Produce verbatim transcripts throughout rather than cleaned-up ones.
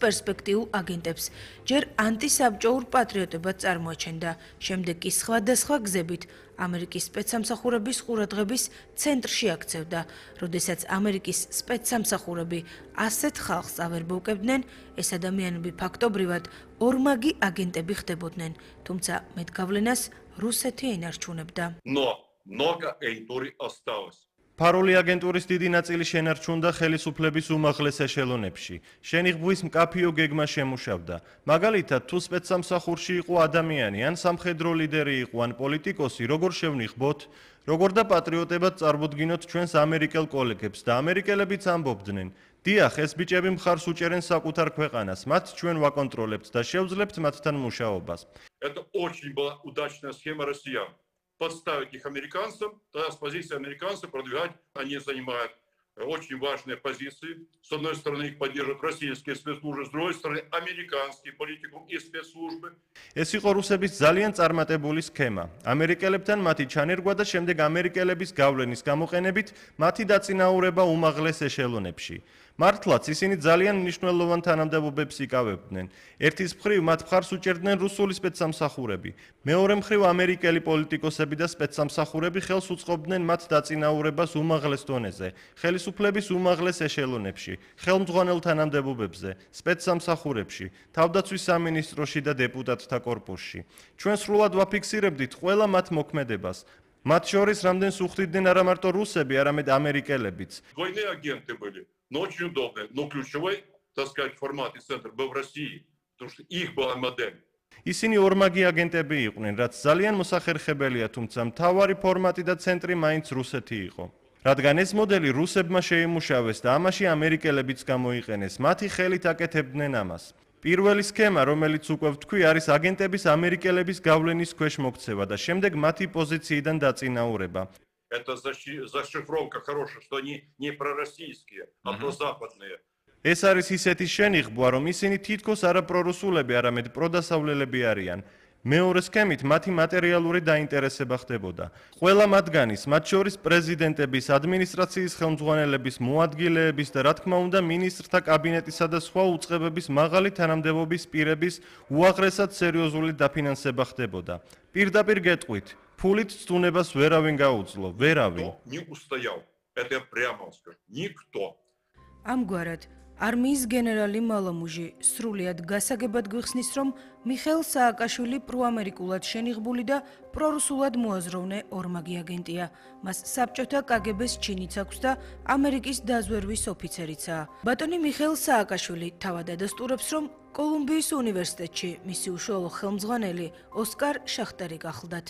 პერსპექტიულ აგენტებს. ჯერ ანტისაბჭოურ პატრიოტებად წარმოაჩენდა, შემდეგ კი სხვადასხვა გზებით ამერიკის სპეცსამსახურების ყურადღების ცენტრში აქცევდა. როდესაც ამერიკის სპეცსამსახურები ასეთ ხალხს ავერბოვკებდნენ, ეს ადამიანები ფაქტობრივად ორმაგი აგენტები ხდებოდნენ, თუმცა მეტ გავლენას რუსეთი ენარჩუნებდა. Но много агентуры осталось. ფარული აგენტურის დიდი ნაწილი შენარჩუნდა ხელისუფლების უმაღლეს ეშელონებში. შენიღბვის მკაფიო გეგმა შემუშავდა. მაგალითად, თუ სპეცსამსახურში იყო ადამიანი, ან სამხედრო ლიდერი იყო, ან პოლიტიკოსი, როგორ შევნიხბოთ, როგორ და პატრიოტებად წარმოდგინოთ ჩვენს ამერიკელ კოლეგებს და ამერიკელებიც ამბობდნენ. დიახ, ეს ბიჭები მხარს უჭერენ საკუთარ ქვეყანას, მათ ჩვენ ვაკონტროლებთ და შევძლებთ მათთან მუშაობას. Это очень была удачная схема россиян. Подставить их американцам, тогда с позиции американцев продвигать, они занимают очень важные позиции. С одной стороны их поддерживают российские спецслужбы, с другой стороны американские политикум и спецслужбы. ეს იყო რუსების ძალიან წარმატებული სქემა. ამერიკელებთან მათი ჩანერგვა და შემდეგ ამერიკელების გავლენის გამოყენებით მათი დაწინაურება უმაღლეს ეშელონებში. მართლაც ისინი ძალიან მნიშვნელოვან თანამდებობებს იკავებდნენ. ერთის მხრივ მათ მხარს უჭერდნენ რუსული სპეცსამსახურები, მეორე მხრივ ამერიკელი პოლიტიკოსები და სპეცსამსახურები ხელს უწყობდნენ მათ დაწინაურებას უმაღლეს დონეზე, ხელისუფლების უმაღლეს ეშელონებში, ხელმძღვანელ თანამდებობებზე, სპეცსამსახურებში, თავდაცვის სამინისტროში და დეპუტატთა კორპუსში. ჩვენ სრულად ვაფიქსირებდით ყველა მათ მოქმედებას. მათ შორის რამდენს უხდიდნენ არა მარტო რუსები, არამედ ამერიკელებიც. Двойные агенты были, но очень удобные. Но ключевой, так сказать, формат и центр был в России, потому что их была модель. ისინი ორმაგი აგენტები იყვნენ, რაც ძალიან მოსახერხებელია, თუმცა მთავარი ფორმატი და ცენტრი მაინც რუსეთი იყო. რადგან ეს მოდელი რუსებმა შეიმუშავეს და ამაში ამერიკელებიც გამოიყენეს, მათი ხელით აკეთებდნენ ამას. პირველი სქემა, რომელიც უკვე ვთქვი, არის აგენტების ამერიკელების გავლენის ქვეშ მოქცევა და შემდეგ მათი პოზიციიდან დაწინაურება. Это зашифровка хорошая, что они не пророссийские, а прозападные. ეს არის ისეთი შენიღბვა, რომ ისინი თითქოს არა პრორუსულები, არამედ პროდასავლელები არიან. მეორე სქემით მათი მატერიალური დაინტერესება ხდებოდა. ყველა მათგანის, მათ შორის პრეზიდენტების, ადმინისტრაციის ხელმძღვანელების, მოადგილეების და რა თქმა უნდა მინისტრთა კაბინეტისა და სხვა უწყებების მაღალი თანამდებობის პირების უაღრესად სერიოზული დაფინანსება ხდებოდა. პირდაპირ გეტყვით, ფულით ცდუნებას ვერავინ გაუძლო, ვერავინ. Не устоял. Это я прямо скажу. Никто. ამგვარად არმიის გენერალი მალომუჟი სრულიად გასაგებად გვიხსნის, რომ მიხეილ სააკაშვილი პროამერიკულად შენიღბული და პრორუსულად მოაზროვნე ორმაგი აგენტია. მას საბჭოთა კაგებეს ჩინიც აქვს და ამერიკის დაზვერვის ოფიცერიცაა. ბატონი მიხეილ სააკაშვილი თავად ადასტურებს, რომ კოლუმბიის უნივერსიტეტში მისი უშუალო ხელმძღვანელი ოსკარ შახტერი გახლდათ.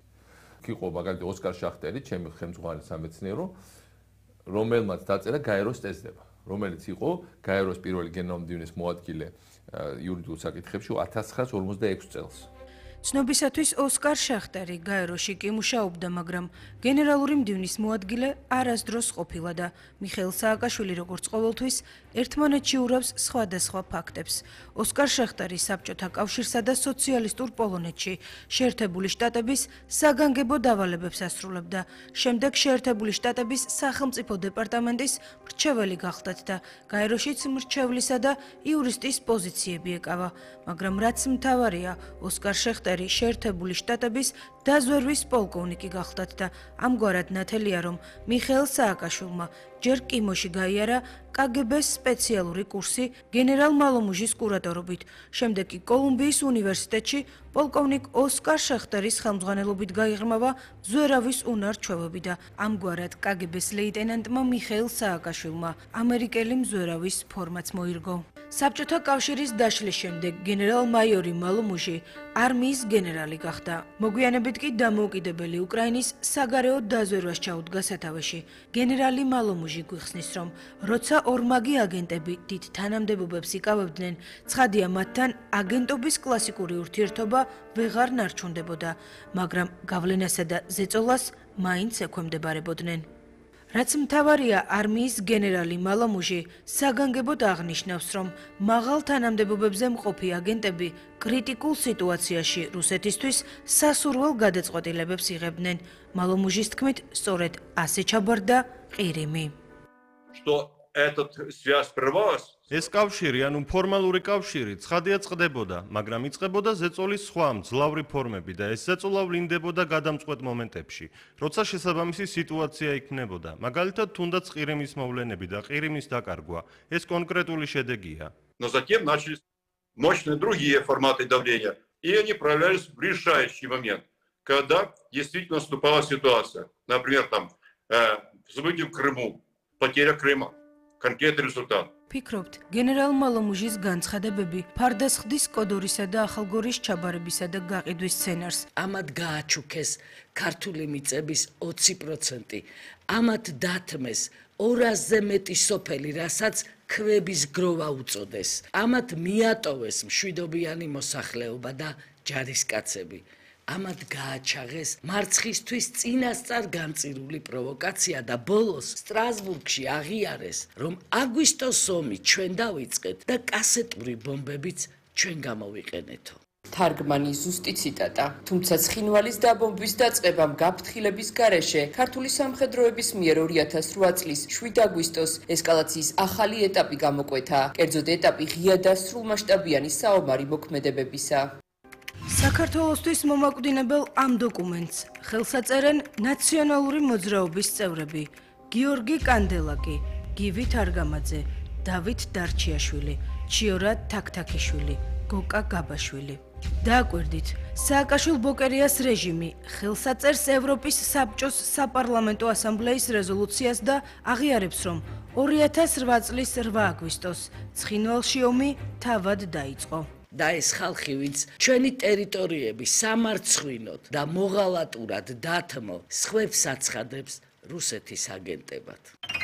იყო მაგალითად ოსკარ შახტერი, ჩემი ხელმძღვანელი სამეცნიერო, რომელმაც დაწერა გაეროს ტესტება, რომელიც იყო გაეროს პირველი გენომდივნის მოადგილე იურიდიულ საკითხებში ათას ცხრაას ორმოცდაექვსი წელს. ცნობისათვის ოსკარ შახტერი გაეროში კი მუშაობდა, მაგრამ გენერალური მდივნის მოადგილე არასდროს ყოფილა და მიხეილ სააკაშვილი როგორც ყოველთვის ერთმანეთში ურევს სხვადასხვა ფაქტებს. ოსკარ შახტერი საბჭოთა კავშირსა და სოციალისტურ პოლონეთში შეერთებული შტატების საგანგებო დავალებებს ასრულებდა. შემდეგ შეერთებული შტატების სახელმწიფო დეპარტამენტის მრჩეველი გახლდათ და გაეროშიც მრჩევლისა და იურისტის პოზიციები ეკავა, მაგრამ რაც მთავარია, ოსკარ შახტერი შეერთებული შტატების დაზვერვის პოლკოვნიკი გახლდათ და ამგვარად ნათელია, რომ მიხეილ სააკაშვილმა ჯერ კიმოში გაიარა კაგებეს სპეციალური კურსი გენერალ მალომუჟის კურატორობით, შემდეგ კი კოლუმბიის უნივერსიტეტში პოლკოვნიკ ოსკარ შახტერის ხელმძღვანელობით გაიღრმავა ზვერავის უნარ-ჩვევები და ამგვარად კაგებეს ლეიტენანტმა მიხეილ სააკაშვილმა ამერიკელი მზვერავის ფორმაც მოირგო. საბჭოთა კავშირის დაშლის შემდეგ გენერალ-მაიორი მალომუჟი არმიის გენერალი გახდა. მოგვიანებით კი დამოუკიდებელი უკრაინის საგარეო დაზვერვას ჩაუდგა სათავეში. გენერალი მალომუჟი გვიხსნის, რომ როცა ორმაგი აგენტები დიდ თანამდებობებს იკავებდნენ, ცხადია მათთან აგენტობის კლასიკური ურთიერთობა ვეღარ ნარჩუნდებოდა, მაგრამ გავლენასა და ზეწოლას მაინც ექვემდებარებოდნენ. რაც მთავარია, არმიის გენერალი მალომუჟი საგანგებოდ აღნიშნავს, რომ მაღალ თანამდებობებზე მყოფი აგენტები კრიტიკულ სიტუაციაში რუსეთისთვის სასურველ გადაწყვეტილებებს იღებდნენ. მალომუჟის თქმით, სწორედ ასე ჩაბარდა ყირიმი. Что эта связь прервалась, ეს კავშირი, ანუ ფორმალური კავშირი, ცხადია წყდებოდა, მაგრამ იწყებოდა ზეწოლის სხვა მძლავრი ფორმები და ეს ზეწოლა ვლინდებოდა გადამწყვეტ მომენტებში, როცა შესაბამისი სიტუაცია იქნებოდა. მაგალითად, თუნდაც ყირიმის მოვლენები და ყირიმის დაკარგვა, ეს კონკრეტული შედეგია. но затем начались мощные другие форматы давления, и они проявлялись в решающий момент, когда действительно наступала ситуация. Например, там, э, события в Крыму, потеря Крыма, конкретный результат. ფიქრობთ, გენერალ მალომუჟის განცხადებები ფარდასხდის კოდორისა და ახალგორის ჩაბარებისა და გაყიდვის სცენარს ამათ გააჩუქეს ქართული მიწების ოცი პროცენტი, ამათ დათმეს ორასზე მეტი სოფელი, რასაც ქვების გროვა უწოდეს. ამათ მიატოვეს მშვიდობიანი მოსახლეობა და ჯარისკაცები. ამათ გააჩაღეს მარცხისთვის წინასწარ განწირული პროვოკაცია და ბოლოს სტრასბურგში აღიარეს, რომ აგვისტოს ომი ჩვენ დავიწყეთ და კასეტური ბომბებიც ჩვენ გამოვიყენეთო. თარგმანი ზუსტი ციტატა. თუმცა ცხინვალის დაბომბვის დაწყებამ გაფრთხილების გარეშე ქართული სამხედროების მიერ ორი ათას რვა წლის შვიდ აგვისტოს ესკალაციის ახალი ეტაპი გამოკვეთა, კერძოდ ეტაპი ღია და სრულმასშტაბიანი საომარი მოქმედებებისა. საქართველოსთვის მომაკვდინებელ ამ დოკუმენტს ხელს აწერენ ნაციონალური მოძრაობის წევრები: გიორგი კანდელაკი, გივი თარგამაძე, დავით დარჩიაშვილი, ჩიორა თაქთაქიშვილი, გოკა გაბაშვილი. დააკვირდით, სააკაშვილ-ბოკერიას რეჟიმი ხელს აწერს ევროპის საბჭოს საპარლამენტო ასამბლეის რეზოლუციას და აღიარებს, რომ ორი ათას რვა წლის რვა აგვისტოს ცხინვალში ომი თავად დაიწყო. და ეს ხალხი, ვინც ჩვენი ტერიტორიები სამარცხვინოდ და მოღალატურად დათმო, სხვებს აცხადებს რუსეთის აგენტებად.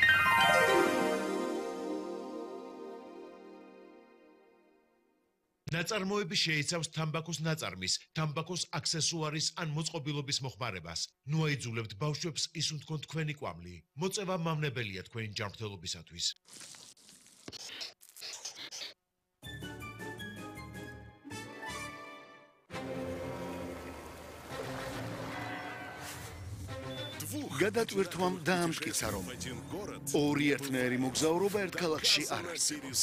ნაწარმოები შეიცავს თამბაქოს ნაწარმის, თამბაქოს აქსესუარის ან მოწყობილობის მოხმარებას. ნუ აიძულებთ ბავშვებს ისუნ თქვენ თქვენი კვამლი. მოწევა მავნებელია თქვენი ჯანმრთელობისათვის. გადატვირთვამ დაამტკიცა, რომ ორი ერთნაირი მოგზაურობა ერთ ქალაქში არ არსებობს.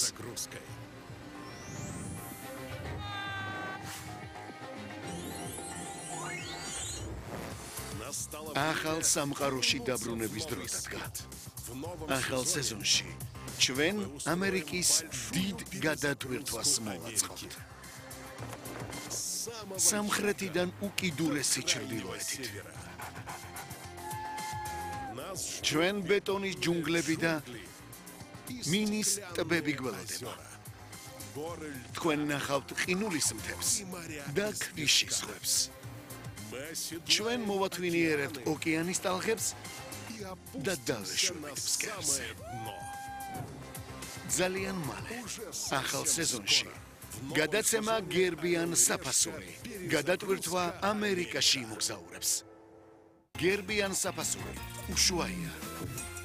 ახალ სამყაროში დაბრუნების დრო დადგა. ახალ სეზონში ჩვენ ამერიკის დიდ გადატვირთვას მოვაწყობთ. სამხრეთიდან უკიდურესი ჩრდილოეთით. ჩვენ ბეტონის ჯუნგლები და მინის ტბები გველოდება. თქვენ ნახავთ ყინულის მთებს და ქვიშის ზღვებს. ჩვენ მოვათვინიერებთ ოკეანის ტალღებს და დავეშვებთ ფსკერზე. ძალიან მალე, ახალ სეზონში, გადაცემა გერბიან საფასური, გადატვირთვა ამერიკაში იმოგზაურებს. გერბიან საფასური, უშუალოა.